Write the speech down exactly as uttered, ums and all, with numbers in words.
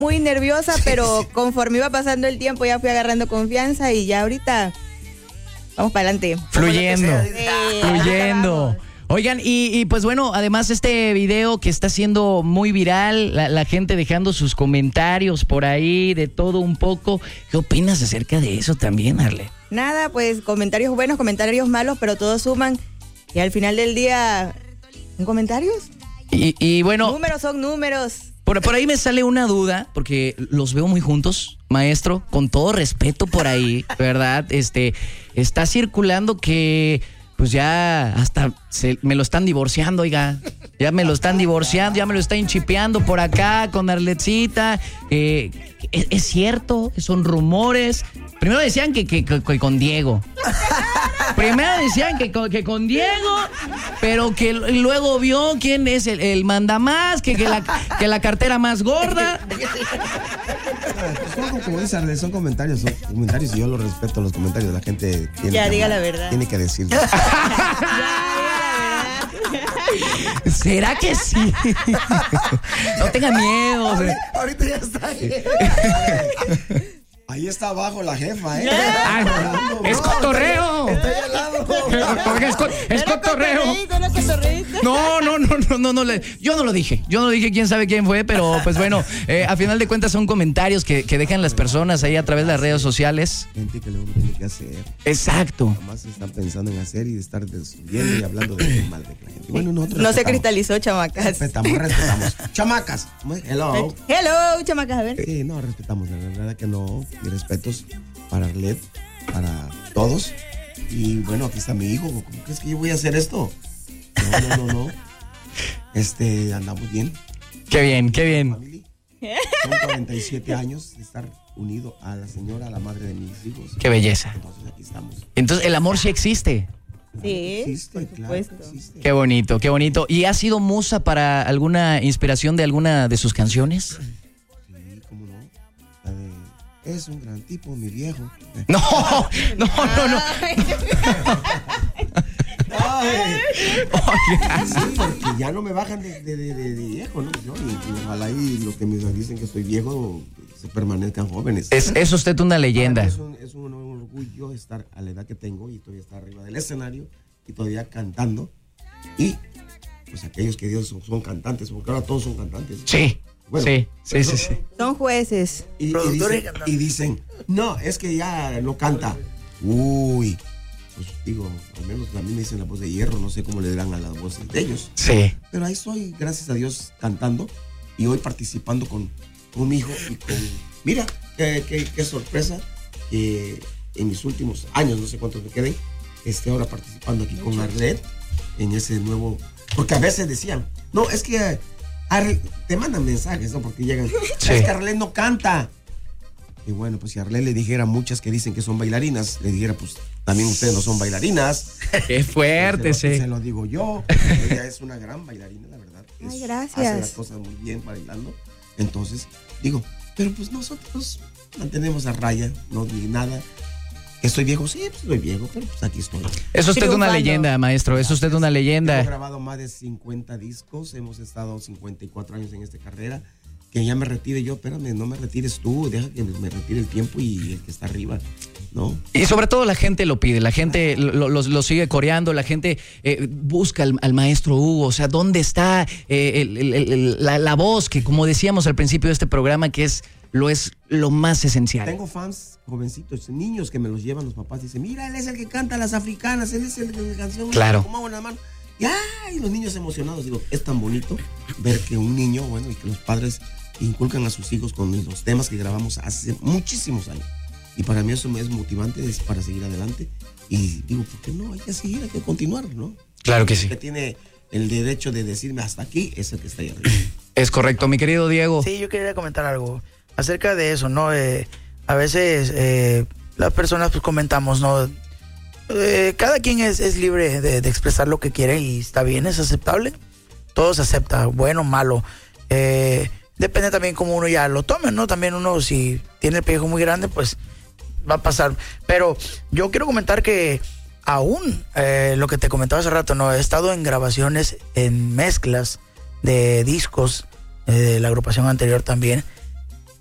muy nerviosa, sí, pero sí. Conforme iba pasando el tiempo ya fui agarrando confianza y ya ahorita vamos para adelante. Fluyendo, sí, fluyendo. Oigan, y, y pues bueno, además este video que está siendo muy viral, la, la gente dejando sus comentarios por ahí, de todo un poco. ¿Qué opinas acerca de eso también, Arlet? Nada, pues comentarios buenos, comentarios malos, pero todos suman. Y al final del día, ¿en comentarios? Y, y bueno... Números son números. Por, por ahí me sale una duda, porque los veo muy juntos, maestro, con todo respeto por ahí, ¿verdad? Este, está circulando que... Pues ya hasta se, me lo están divorciando, oiga. Ya me lo están divorciando, ya me lo están chipeando por acá con Arletcita. Eh, ¿es, ¿Es cierto? ¿Son rumores? Primero decían que, que, que, que con Diego. Primero decían que, que con Diego, pero que luego vio quién es el, el mandamás, que, que, la, que la cartera más gorda. Son, como dice Arlet, son comentarios, son comentarios y yo los respeto, los comentarios de la gente. Tiene ya, que diga hablar, la verdad. Tiene que decir. ¿Será que sí? No tenga miedo. Ahorita, ahorita ya está ahí. Ahí está abajo la jefa, ¿eh? Ay, no, es cotorreo. Está ahí al lado. Es, co es cotorreo. No, no, no, no, no, no le, yo no lo dije. Yo no lo dije, quién sabe quién fue, pero pues bueno, eh, a final de cuentas son comentarios que, que dejan las personas ahí a través de las redes sociales. Gente que luego no tiene que hacer. Exacto. Además están pensando en hacer y de estar destruyendo y hablando de mal de la gente. Bueno, nosotros no se cristalizó, chamacas. Respetamos, respetamos. Chamacas. Hello. Hello, chamacas, a ver. Sí, no, respetamos, la verdad que no. Y respetos para Arlet, para todos. Y bueno, aquí está mi hijo. ¿Cómo crees que yo voy a hacer esto? No, no, no, no. Este, andamos bien. Qué bien, qué bien. Family. Son cuarenta y siete años de estar unido a la señora, a la madre de mis hijos. Qué belleza. Entonces aquí estamos. Entonces el amor sí existe. Sí, existe, por claro, supuesto. existe. Qué bonito, qué bonito. ¿Y ha sido musa para alguna inspiración de alguna de sus canciones? Sí, cómo no. La de Es un gran tipo, mi viejo. No, no, no, no. Ay. Sí, porque ya no me bajan de, de, de, de viejo, ¿no? Yo, y, y ojalá y los que me dicen que estoy viejo se permanezcan jóvenes. Es, es usted una leyenda. Es un, es un orgullo estar a la edad que tengo y todavía estar arriba del escenario y todavía cantando. Y pues aquellos que Dios son, son cantantes, porque ahora todos son cantantes. Sí. Bueno, sí, sí, sí, sí. Son jueces. Y, y, dicen, y dicen, no, es que ya no canta. Uy, pues digo, al menos a mí me dicen la voz de hierro, no sé cómo le dirán a las voces de ellos. Sí. Pero ahí estoy, gracias a Dios, cantando y hoy participando con, con mi hijo y con... Mira, qué, qué, qué sorpresa que en mis últimos años, no sé cuántos me queden, esté ahora participando aquí con Arlet en ese nuevo... Porque a veces decían, no, es que... Arlet, te mandan mensajes, ¿no? Porque llegan, sí. Es que Arlet no canta. Y bueno, pues si Arlet le dijera a muchas que dicen que son bailarinas, le dijera, pues también ustedes no son bailarinas. Qué fuerte, se lo, sí. Se lo digo yo. Ella es una gran bailarina, la verdad. Es, Ay, gracias. Hace las cosas muy bien bailando. Entonces, digo, pero pues nosotros mantenemos a raya, no ni nada. ¿Estoy viejo? Sí, pues estoy viejo, pero pues aquí estoy. Es usted Triunfando. Una leyenda, maestro, es usted una leyenda. Hemos grabado más de cincuenta discos, hemos estado cincuenta y cuatro años en esta carrera. Que ya me retire yo, espérame, no me retires tú, deja que me retire el tiempo y el que está arriba, ¿no? Y sobre todo la gente lo pide, la gente lo, lo, lo sigue coreando, la gente eh, busca al, al maestro Hugo, o sea, ¿dónde está eh, el, el, el, la, la voz que, como decíamos al principio de este programa, que es lo es lo más esencial? Tengo fans jovencitos, niños que me los llevan los papás, dicen, mira, él es el que canta las africanas, él es el de la canción. Claro. Como la mano. Y ay, los niños emocionados, digo, es tan bonito ver que un niño, bueno, y que los padres inculcan a sus hijos con los temas que grabamos hace muchísimos años. Y para mí eso me es motivante es para seguir adelante. Y digo, ¿por qué no? Hay que seguir, hay que continuar, ¿no? Claro que sí. El que tiene el derecho de decirme hasta aquí es el que está ahí arriba. Es correcto, mi querido Diego. Sí, yo quería comentar algo acerca de eso, ¿no? Eh, a veces eh, las personas pues comentamos, ¿no? Eh, cada quien es, es libre de, de expresar lo que quiere y está bien, es aceptable. Todo se acepta, bueno o malo. Eh... Depende también cómo uno ya lo tome, ¿no? También uno, si tiene el pellejo muy grande, pues va a pasar. Pero yo quiero comentar que aún, eh, lo que te comentaba hace rato, ¿no? He estado en grabaciones, en mezclas de discos eh, de la agrupación anterior también.